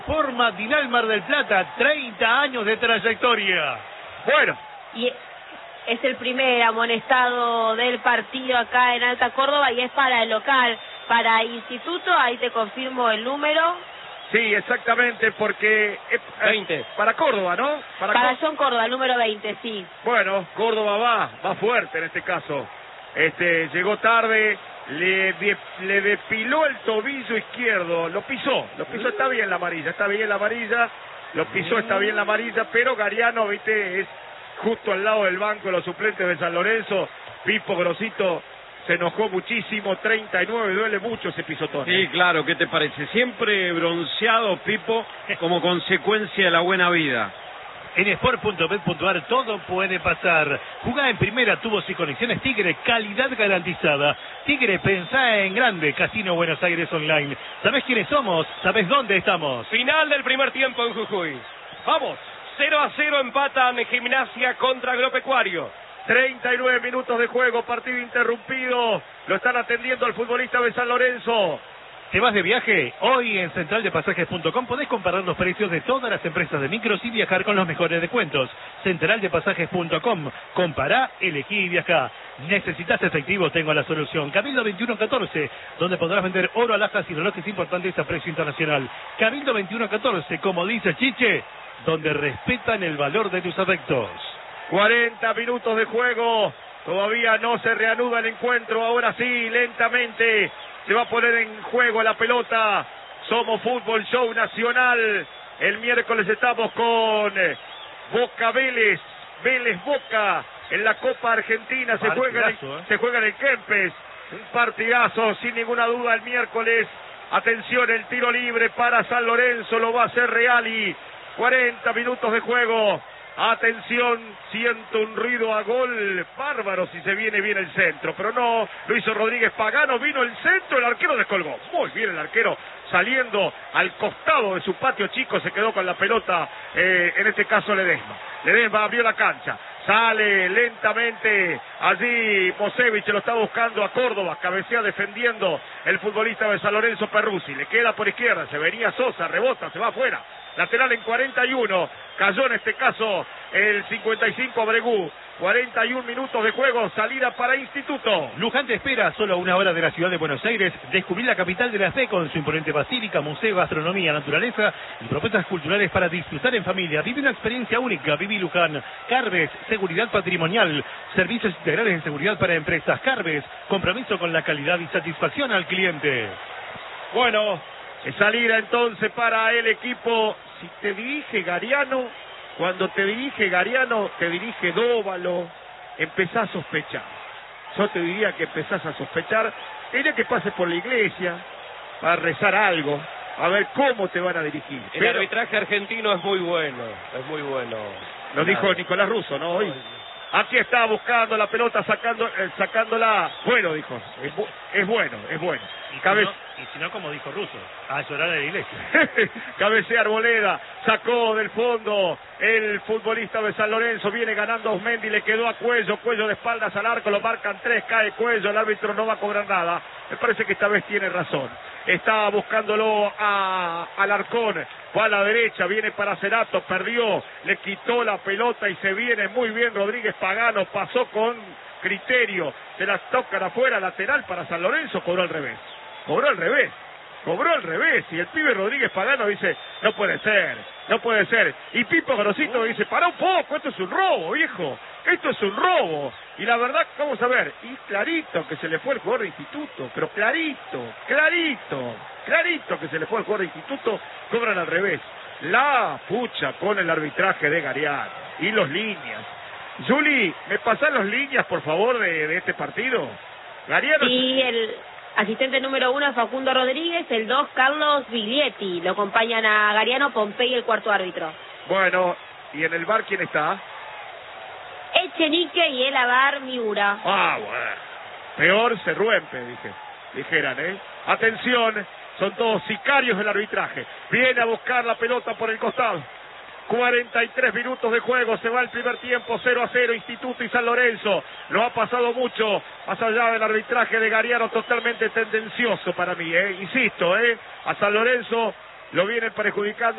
Forma Dinal Mar del Plata, 30 años de trayectoria. Bueno. Y es el primer amonestado del partido acá en Alta Córdoba y es para el local, para Instituto, ahí te confirmo el número. Sí, exactamente, porque... 20. Para Córdoba, ¿no? Para John Córdoba, el número 20, sí. Bueno, Córdoba va fuerte en este caso. Llegó tarde, le depiló el tobillo izquierdo, lo pisó, está bien la amarilla, lo pisó, está bien la amarilla, pero Gariano, viste, es justo al lado del banco de los suplentes de San Lorenzo. Pipo Grosito se enojó muchísimo, 39, duele mucho ese pisotón. Sí, claro, ¿qué te parece? Siempre bronceado, Pipo, como consecuencia de la buena vida. En sport.bet.ar todo puede pasar. Jugá en primera, tubos y conexiones Tigre, calidad garantizada. Tigre, pensá en grande. Casino Buenos Aires Online. ¿Sabés quiénes somos? ¿Sabés dónde estamos? Final del primer tiempo en Jujuy. Vamos, 0-0 empatan en Gimnasia contra Agropecuario. 39 minutos de juego, partido interrumpido. Lo están atendiendo al futbolista de San Lorenzo. ¿Te vas de viaje? Hoy en centraldepasajes.com podés comparar los precios de todas las empresas de micros y viajar con los mejores descuentos. Centraldepasajes.com. Compará, elegí y viajá. ¿Necesitas efectivo? Tengo la solución. Cabildo 2114, donde podrás vender oro, alhajas y relojes importantes a precio internacional. Cabildo 2114, como dice Chiche, donde respetan el valor de tus afectos. 40 minutos de juego. Todavía no se reanuda el encuentro. Ahora sí, lentamente se va a poner en juego la pelota. Somos Fútbol Show Nacional. El miércoles estamos con Boca Vélez, Vélez Boca en la Copa Argentina. Se juega en el Kempes. Un partidazo, sin ninguna duda, el miércoles. Atención, el tiro libre para San Lorenzo, lo va a hacer Reali. 40 minutos de juego. Atención, siento un ruido a gol bárbaro si se viene bien el centro, pero no, lo hizo Rodríguez Pagano, vino el centro, el arquero descolgó, muy bien el arquero, saliendo al costado de su patio chico, se quedó con la pelota, en este caso Ledesma abrió la cancha, sale lentamente, allí Mosevich lo está buscando a Córdoba, cabecea defendiendo el futbolista de San Lorenzo Perruzzi, le queda por izquierda, se venía Sosa, rebota, se va afuera. Lateral en 41, cayó en este caso el 55 Bregú. 41 minutos de juego, salida para Instituto. Luján te espera, solo a 1 hora de la ciudad de Buenos Aires. Descubrir la capital de la fe con su imponente basílica, museo, gastronomía, naturaleza y propuestas culturales para disfrutar en familia. Vive una experiencia única, viví Luján. Carves, seguridad patrimonial, servicios integrales de seguridad para empresas. Carves, compromiso con la calidad y satisfacción al cliente. Bueno, salida entonces para el equipo. Si te dirige Gariano, cuando te dirige Gariano, te dirige Dóvalo, empezás a sospechar. Yo te diría que empezás a sospechar. Diría que pases por la iglesia para rezar algo, a ver cómo te van a dirigir. El arbitraje argentino es muy bueno, Lo dijo Nicolás Russo, ¿no? Hoy. Aquí está buscando la pelota, sacándola. Bueno, dijo. Es bueno. Y si no, como dijo Russo, a llorar a la iglesia. Cabecea Arboleda, sacó del fondo el futbolista de San Lorenzo, viene ganando a Osmendi, le quedó a Cuello de espaldas al arco, lo marcan 3, cae Cuello, el árbitro no va a cobrar nada. Me parece que esta vez tiene razón. Está buscándolo a Alarcón, va a la derecha, viene para Cerato, perdió, le quitó la pelota y se viene muy bien Rodríguez Pagano, pasó con criterio, se la tocan afuera, lateral para San Lorenzo, cobró al revés, y el pibe Rodríguez Pagano dice, no puede ser, y Pipo Grosito dice, pará un poco, esto es un robo, viejo, y la verdad, vamos a ver, y clarito que se le fue el jugador de Instituto, pero clarito que se le fue el jugador de Instituto, cobran al revés, la pucha con el arbitraje de Gariano, y los líneas. Juli, ¿me pasan las líneas, por favor, de este partido? Gariano. Y el asistente número 1 es Facundo Rodríguez, el 2 Carlos Biglietti. Lo acompañan a Gariano, Pompey, el cuarto árbitro. Bueno, ¿y en el bar quién está? Echenique y el Abar Miura. Ah, bueno. Peor se rompe, dijeran, ¿eh? Atención, son todos sicarios del arbitraje. Viene a buscar la pelota por el costado. 43 minutos de juego, se va el primer tiempo, 0-0, Instituto y San Lorenzo. No ha pasado mucho, más allá del arbitraje de Gariano, totalmente tendencioso para mí, insisto, a San Lorenzo lo vienen perjudicando.